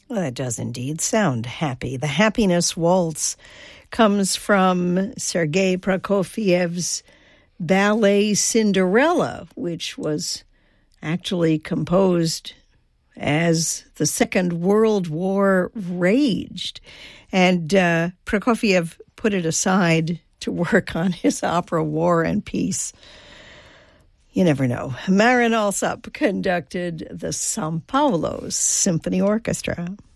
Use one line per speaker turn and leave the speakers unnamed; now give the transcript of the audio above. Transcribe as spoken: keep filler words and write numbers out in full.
Well, that does indeed sound happy. The Happiness Waltz comes from Sergei Prokofiev's ballet Cinderella, which was actually composed as the Second World War raged. And uh, Prokofiev put it aside to work on his opera War and Peace. You never know. Marin Alsop conducted the São Paulo Symphony Orchestra.